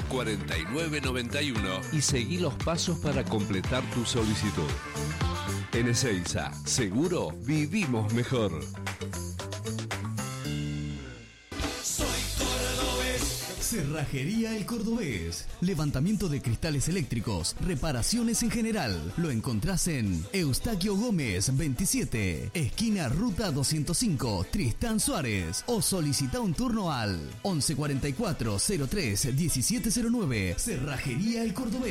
4991 y seguí los pasos para completar tu solicitud. En Ezeiza, seguro vivimos mejor. Cerrajería El Cordobés. Levantamiento de cristales eléctricos, reparaciones en general. Lo encontrás en Eustaquio Gómez 27, esquina Ruta 205, Tristán Suárez. O solicita un turno al 1144 03 1709. Cerrajería El Cordobés.